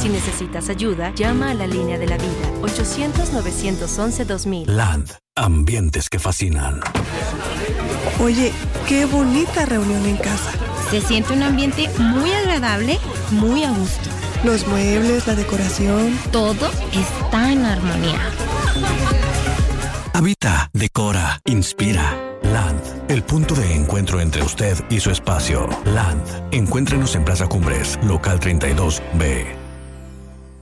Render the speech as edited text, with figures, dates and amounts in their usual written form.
Si necesitas ayuda, llama a la línea de la vida, 800-911-2000. Land, ambientes que fascinan. Oye, qué bonita reunión en casa. Se siente un ambiente muy agradable, muy a gusto. Los muebles, la decoración. Todo está en armonía. Habita, decora, inspira. Land, el punto de encuentro entre usted y su espacio. Land, encuéntrenos en Plaza Cumbres, local 32B.